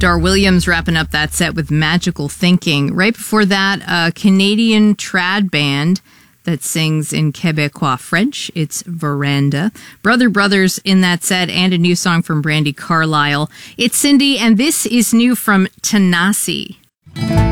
Dar Williams wrapping up that set with Magical Thinking. Right before that, a Canadian trad band that sings in Quebecois French. It's Veranda. Brother Brothers in that set, and a new song from Brandi Carlile. It's Cindy, and this is new from Tanasi.